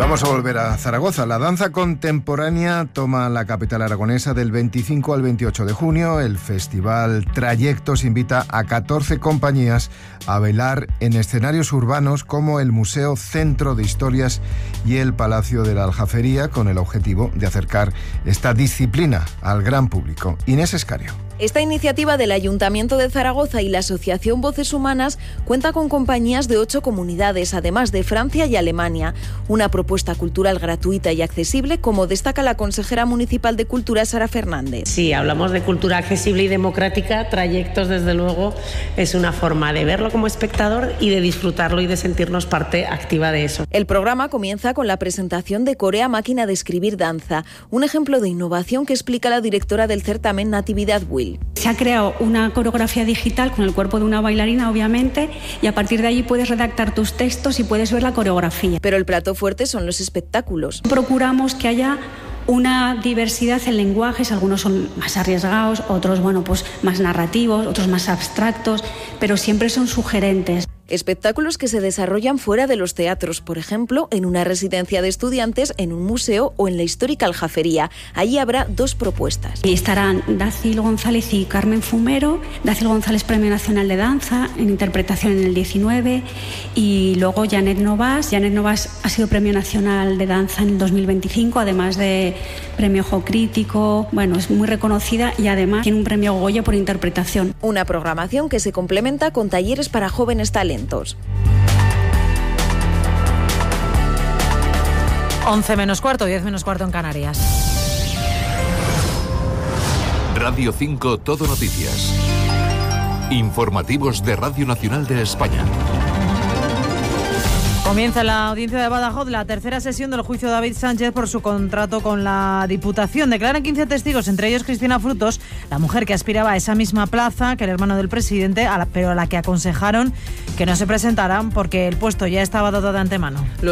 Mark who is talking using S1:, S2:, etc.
S1: Vamos a volver a Zaragoza. La danza contemporánea toma la capital aragonesa del 25 al 28 de junio. El festival Trayectos invita a 14 compañías a bailar en escenarios urbanos como el Museo Centro de Historias y el Palacio de la Aljafería, con el objetivo de acercar esta disciplina al gran público. Inés Escario.
S2: Esta iniciativa del Ayuntamiento de Zaragoza y la Asociación Voces Humanas cuenta con compañías de 8 comunidades, además de Francia y Alemania. Una propuesta cultural gratuita y accesible, como destaca la consejera municipal de Cultura, Sara Fernández.
S3: Sí, hablamos de cultura accesible y democrática. Trayectos, desde luego, es una forma de verlo como espectador y de disfrutarlo y de sentirnos parte activa de eso.
S2: El programa comienza con la presentación de Corea Máquina de Escribir Danza, un ejemplo de innovación que explica la directora del certamen, Natividad Will.
S4: Se ha creado una coreografía digital con el cuerpo de una bailarina, obviamente, y a partir de allí puedes redactar tus textos y puedes ver la coreografía.
S2: Pero el plato fuerte son los espectáculos.
S4: Procuramos que haya una diversidad en lenguajes, algunos son más arriesgados, otros más narrativos, otros más abstractos, pero siempre son sugerentes.
S2: Espectáculos que se desarrollan fuera de los teatros, por ejemplo, en una residencia de estudiantes, en un museo o en la histórica Aljafería. Allí habrá 2 propuestas.
S4: Y estarán Dácil González y Carmen Fumero. Dácil González, Premio Nacional de Danza, en interpretación en el 19, y luego Janet Novas. Janet Novas ha sido Premio Nacional de Danza en el 2025, además de Premio Ojo Crítico. Es muy reconocida y además tiene un Premio Goya por interpretación.
S2: Una programación que se complementa con talleres para jóvenes talentos.
S5: 11 menos cuarto, 10 menos cuarto en Canarias.
S6: Radio 5 Todo Noticias. Informativos de Radio Nacional de España.
S5: Comienza la audiencia de Badajoz la tercera sesión del juicio de David Sánchez por su contrato con la Diputación. Declaran 15 testigos, entre ellos Cristina Frutos, la mujer que aspiraba a esa misma plaza que el hermano del presidente, pero a la que aconsejaron que no se presentaran porque el puesto ya estaba dado de antemano.